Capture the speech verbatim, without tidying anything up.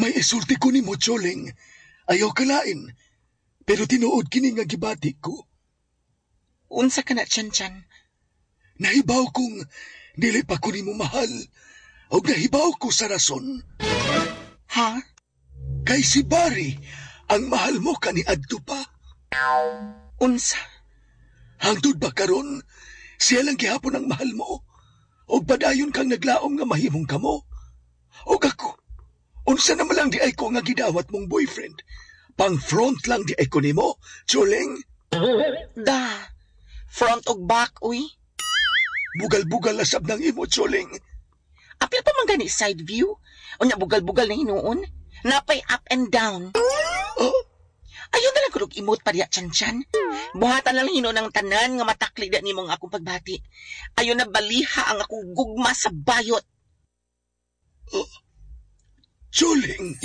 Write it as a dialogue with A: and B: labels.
A: May isulti ko ni mo, Choling. Ayaw kalain. Pero tinuod kini nga gibati ko.
B: Unsa ka na, Chan-chan?
A: Nahibaw kong dili pa ko ni mo mahal. O nahibaw ko sa rason.
B: Ha?
A: Kay si Barry, ang mahal mo kani adto pa.
B: Unsa?
A: Hangtod ba karon, siya lang gihapon ang mahal mo. O padayon kang naglaom nga mahimong kamo. O ako, unsa na malang di ay ko nga gidawat mong boyfriend. Pang front lang di ay ko nimo, Choling.
B: Da, front og back, uy.
A: Bugal-bugal na sab ng imo, Choling.
B: Apil pa man gani side view. O nya bugal-bugal na hinuon. Napay up and down.
A: Oh?
B: Ayun na lang kulog imot pa diya, Chan-chan. Buhatan lang hino ng tanan nga matakli da nimong akong pagbati. Ayun na baliha ang akong gugma sa bayot.
A: Oh, Choling.